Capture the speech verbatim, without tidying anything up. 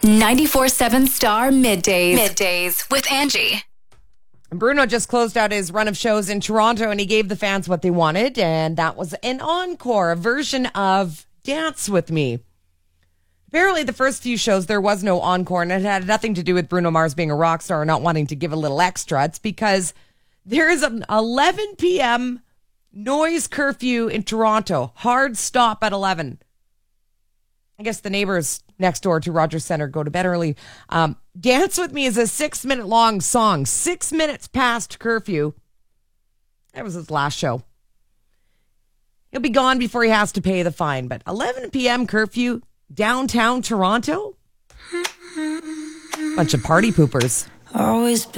ninety-four seven Star Middays. Middays with Angie. Bruno just closed out his run of shows in Toronto and he gave the fans what they wanted. And that was an encore, a version of Dance With Me. Apparently, the first few shows, there was no encore, and it had nothing to do with Bruno Mars being a rock star or not wanting to give a little extra. It's because there is an eleven p.m. noise curfew in Toronto. Hard stop at eleven. I guess the neighbors next door to Rogers Centre go to bed early. Um, Dance With Me is a six-minute long song. Six minutes past curfew. That was his last show. He'll be gone before he has to pay the fine. But eleven p.m. curfew, downtown Toronto? Bunch of party poopers. Always